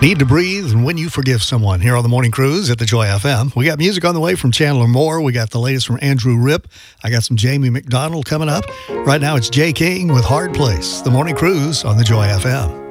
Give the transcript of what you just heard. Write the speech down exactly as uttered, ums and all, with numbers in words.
Need to Breathe and When You Forgive Someone here on the Morning Cruise at the Joy F M. We got music on the way from Chandler Moore. We got the latest from Andrew Ripp. I got some Jamie McDonald coming up. Right now it's Jay King with Hard Place. The Morning Cruise on the Joy F M.